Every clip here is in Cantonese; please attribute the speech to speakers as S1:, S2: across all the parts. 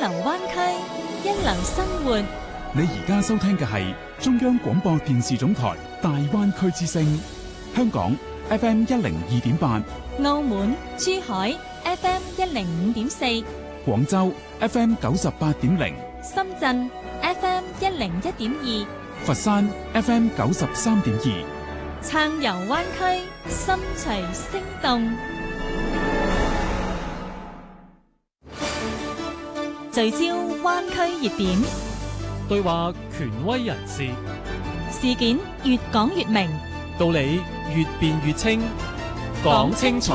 S1: 流灣區，一流生活。
S2: 你而家收聽嘅係中央廣播電視總台大灣區之聲，香港 FM 102.8，
S1: 澳門、珠海 FM 105.4，
S2: 廣州 FM 98.0，
S1: 深圳 FM 101.2，
S2: 佛山 FM 93.2，
S1: 暢遊灣區，心隨聲動。聚焦灣區熱點，
S3: 對話權威人士，
S1: 事件越講越明，
S3: 道理越辯越清，講清楚，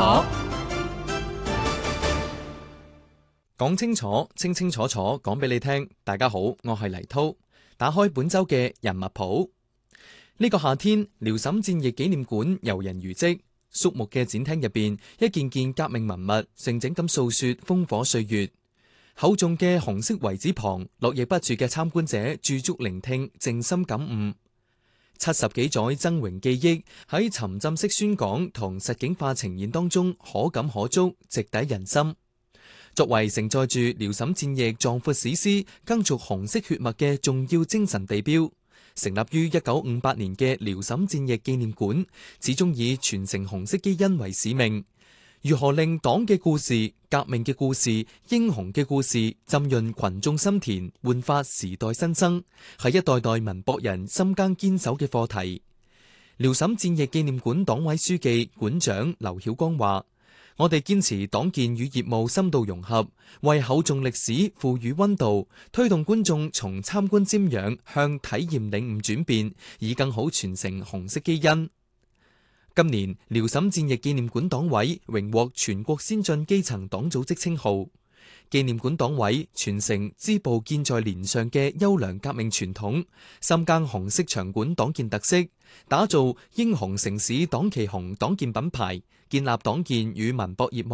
S4: 講清楚，清清楚楚講俾你聽。大家好，我係黎濤，打開本周嘅人物譜。呢個夏天，遼瀋戰役紀念館遊人如織，肅穆嘅展廳入邊，一件件革命文物靜靜咁訴說烽火歲月。厚重嘅紅色遺址旁，絡繹不絕嘅參觀者駐足聆聽，靜心感悟。70幾載崢嶸記憶喺沉浸式宣講同實景化呈現當中，可感可觸，直抵人心。作為承載住遼瀋戰役壯闊史詩、耕築紅色血脈嘅重要精神地標，成立於1958年嘅遼瀋戰役紀念館，始終以傳承紅色基因為使命。如何令黨嘅故事、革命嘅故事、英雄嘅故事浸潤群眾心田，煥發時代新生，係一代代文博人深耕堅守嘅課題。遼瀋戰役紀念館黨委書記、館長劉曉光話：我哋堅持黨建與業務深度融合，為厚重歷史賦予溫度，推動觀眾從參觀瞻仰向體驗領悟轉變，以更好傳承紅色基因。今年遼瀋戰役紀念館黨委榮獲全國先進基層黨組織稱號，紀念館黨委傳承支部建在連上嘅優良革命傳統，深耕紅色場館黨建特色，打造英雄城市黨旗紅黨建品牌，建立黨建與文博業務